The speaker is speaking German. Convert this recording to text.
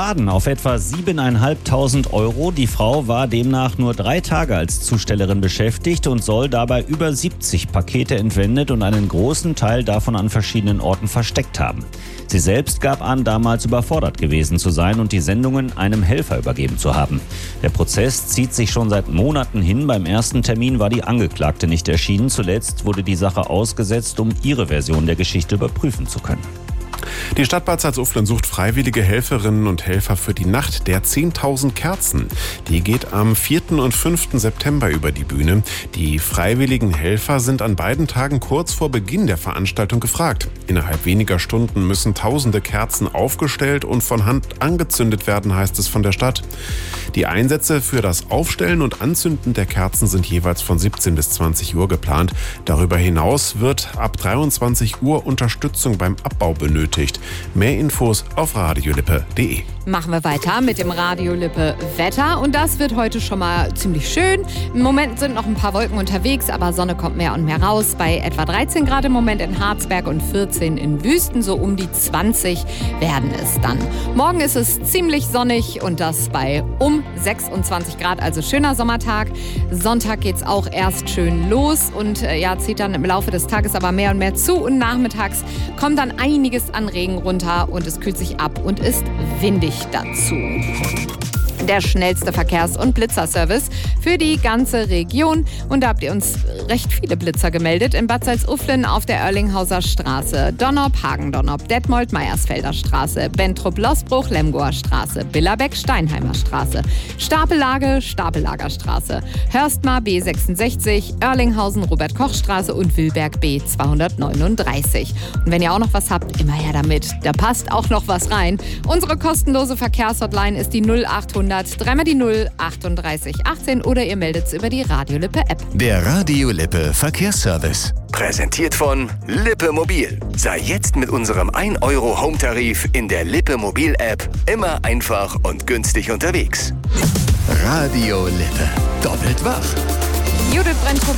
Schaden auf etwa 7.500 Euro. Die Frau war demnach nur 3 Tage als Zustellerin beschäftigt und soll dabei über 70 Pakete entwendet und einen großen Teil davon an verschiedenen Orten versteckt haben. Sie selbst gab an, damals überfordert gewesen zu sein und die Sendungen einem Helfer übergeben zu haben. Der Prozess zieht sich schon seit Monaten hin. Beim ersten Termin war die Angeklagte nicht erschienen. Zuletzt wurde die Sache ausgesetzt, um ihre Version der Geschichte überprüfen zu können. Die Stadt Bad Salzuflen sucht freiwillige Helferinnen und Helfer für die Nacht der 10.000 Kerzen. Die geht am 4. und 5. September über die Bühne. Die freiwilligen Helfer sind an beiden Tagen kurz vor Beginn der Veranstaltung gefragt. Innerhalb weniger Stunden müssen tausende Kerzen aufgestellt und von Hand angezündet werden, heißt es von der Stadt. Die Einsätze für das Aufstellen und Anzünden der Kerzen sind jeweils von 17 bis 20 Uhr geplant. Darüber hinaus wird ab 23 Uhr Unterstützung beim Abbau benötigt. Mehr Infos auf radiolippe.de. Machen wir weiter mit dem Radio Lippe Wetter und das wird heute schon mal ziemlich schön. Im Moment sind noch ein paar Wolken unterwegs, aber Sonne kommt mehr und mehr raus. Bei etwa 13 Grad im Moment in Harzberg und 14 in Wüsten, so um die 20 werden es dann. Morgen ist es ziemlich sonnig und das bei um 26 Grad, also schöner Sommertag. Sonntag geht's auch erst schön los und zieht dann im Laufe des Tages aber mehr und mehr zu und nachmittags kommt dann einiges an Regen runter und es kühlt sich ab und ist windig dazu. Der schnellste Verkehrs- und Blitzerservice für die ganze Region. Und da habt ihr uns recht viele Blitzer gemeldet. In Bad Salzuflen auf der Oerlinghauser Straße, Donop, Hagen-Donop, Detmold, Meiersfelder Straße, Bentrup-Losbruch, Lemgoer Straße, Billerbeck, Steinheimer Straße, Stapellage, Stapellager Straße, Hörstmar B66, Oerlinghausen, Robert-Koch-Straße und Wilberg B239. Und wenn ihr auch noch was habt, immer her damit. Da passt auch noch was rein. Unsere kostenlose Verkehrshotline ist die 0800 3 die 0 38 18 oder ihr meldet es über die Radio Lippe App. Der Radio Lippe Verkehrsservice. Präsentiert von Lippe Mobil. Sei jetzt mit unserem 1 Euro Home-Tarif in der Lippe Mobil App immer einfach und günstig unterwegs. Radio Lippe. Doppelt wach. Judith Brentrup